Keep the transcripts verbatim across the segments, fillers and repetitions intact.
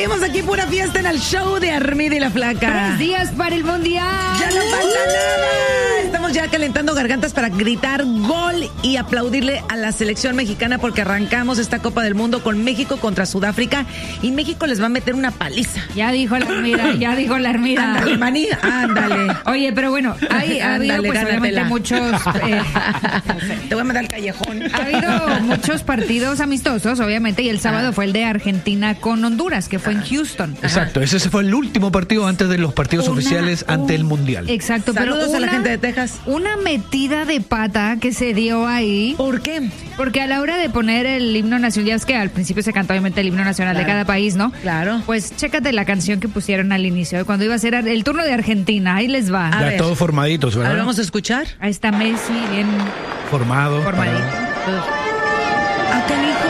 seguimos aquí, pura fiesta en el show de Armida y la Flaca. Tres días para el Mundial. Ya no falta nada. Estamos ya calentando gargantas para gritar gol y aplaudirle a la selección mexicana porque arrancamos esta Copa del Mundo con México contra Sudáfrica y México les va a meter una paliza. Ya dijo la Armida, ya dijo la Armida. Ándale, maní, ándale. Oye, pero bueno, hay, ha habido Ándale, pues obviamente gánatela. muchos... Eh, Te voy a mandar al callejón. Ha habido muchos partidos amistosos, obviamente, y el sábado fue el de Argentina con Honduras, que fue en Houston. Exacto, ese fue el último partido antes de los partidos Una- oficiales ante el Mundial. Exacto, pero Saludos a la una- gente de Texas. Una metida de pata que se dio ahí. ¿Por qué? Porque a la hora de poner el himno nacional, ya es que al principio se canta obviamente el himno nacional Claro. de cada país, ¿no? Claro. Pues chécate la canción que pusieron al inicio, cuando iba a ser el turno de Argentina, ahí les va. A Ya ver. todos formaditos, A ¿verdad? ver, vamos a escuchar. Ahí está Messi, bien Formado. formadito. Ah, canijo.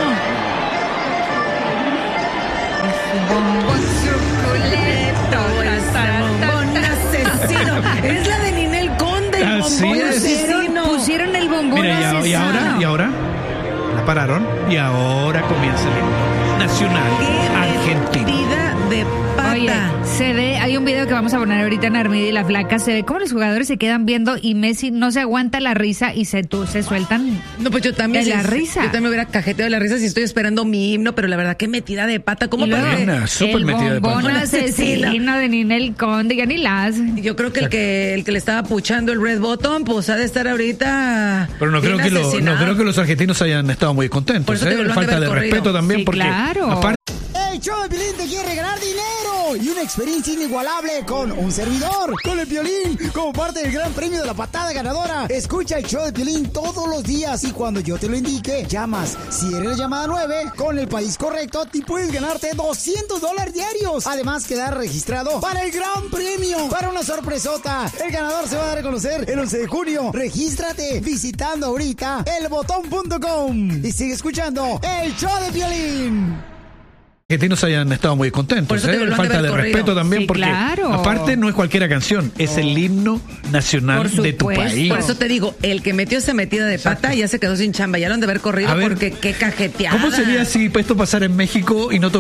Bombón suculento, El bombón asesino. Es la de Ninel Conde, el Así bombón es. asesino. Pusieron el bombón Mira, y, a- y asesino. ahora, y ahora, la pararon, y ahora comienza el himno nacional argentino. Metida de pata. Oye, se ve, hay un video que vamos a poner ahorita en Armida y la Flaca, se ve cómo los jugadores se quedan viendo y Messi no se aguanta la risa y se, tú, se sueltan. No, pues yo también. De la sí, risa. Yo también me hubiera cajeteado de la risa si estoy esperando mi himno, pero la verdad, qué metida de pata. ¿Cómo Y luego, para Buena, súper el metida de bombón pata. asesino de Ninel Conde, ya ni las. Yo creo que el que el que le estaba puchando el red button, pues ha de estar ahorita. Pero no creo, bien que lo- no asesinado. creo que los argentinos hayan estado muy Por contentos. eso te ¿eh? digo, lo han de Falta haber de corrido. respeto también, Sí, porque claro. aparte El show de Piolín te quiere regalar dinero y una experiencia inigualable con un servidor, con el Piolín, como parte del gran premio de la patada ganadora. Escucha el show de Piolín todos los días y cuando yo te lo indique, llamas. Si eres la llamada nueve, con el país correcto, y puedes ganarte doscientos dólares diarios. Además, quedar registrado para el gran premio, para una sorpresota. El ganador se va a dar a conocer el once de junio. Regístrate visitando ahorita el botón punto com y sigue escuchando el show de Piolín. los argentinos hayan estado muy Por contentos. eso te ¿eh? digo, lo han de Falta haber de corrido. respeto también, Sí, porque claro. aparte no es cualquiera canción, es el himno nacional Por de tu supuesto. país. Por eso te digo, el que metió esa metida de pata ya se quedó sin chamba. Ya lo han de haber corrido A ver, porque qué cajeteada. ¿Cómo sería si esto pasara en México y no